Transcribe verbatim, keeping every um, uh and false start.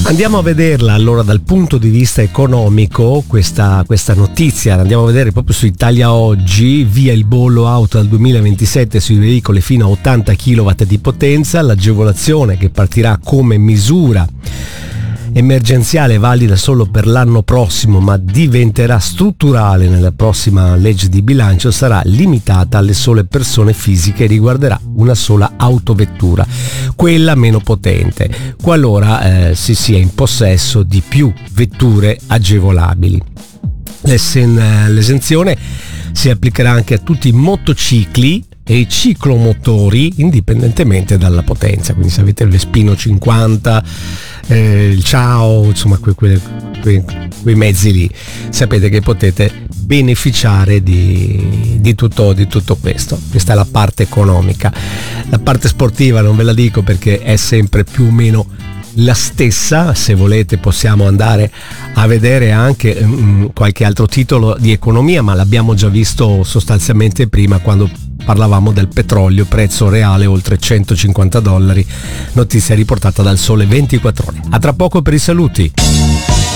Andiamo a vederla allora dal punto di vista economico, questa, questa notizia, andiamo a vedere proprio su Italia Oggi, via il bollo auto dal duemilaventisette sui veicoli fino a ottanta chilowatt di potenza, l'agevolazione che partirà come misura emergenziale valida solo per l'anno prossimo ma diventerà strutturale nella prossima legge di bilancio, sarà limitata alle sole persone fisiche e riguarderà una sola autovettura, quella meno potente, qualora eh, si sia in possesso di più vetture agevolabili. L'esen- l'esenzione si applicherà anche a tutti i motocicli e i ciclomotori indipendentemente dalla potenza, quindi se avete il Vespino cinquanta, eh, il Ciao, insomma que, que, que, quei mezzi lì, sapete che potete beneficiare di, di, tutto, di tutto questo. Questa è la parte economica. La parte sportiva non ve la dico perché è sempre più o meno la stessa. Se volete possiamo andare a vedere anche um, qualche altro titolo di economia, ma l'abbiamo già visto sostanzialmente prima quando parlavamo del petrolio, prezzo reale oltre centocinquanta dollari, notizia riportata dal Sole ventiquattro Ore. A tra poco per i saluti.